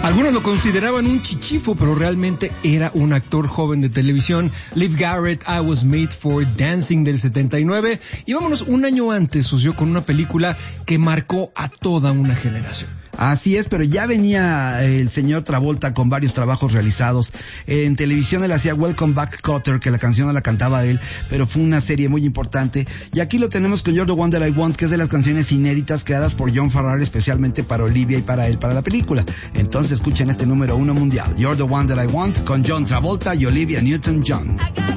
Algunos lo consideraban un chichifo, pero realmente era un actor joven de televisión. Liv Garrett, I Was Made for Dancing del 79. Y vámonos un año antes, socio, con una película que marcó a toda una generación. Así es, pero ya venía el señor Travolta con varios trabajos realizados. En televisión él hacía Welcome Back Kotter, que la canción no la cantaba él, pero fue una serie muy importante. Y aquí lo tenemos con You're the One That I Want, que es de las canciones inéditas creadas por John Farrar especialmente para Olivia y para él, para la película. Entonces escuchen este número 1 mundial, You're the One That I Want, con John Travolta y Olivia Newton-John.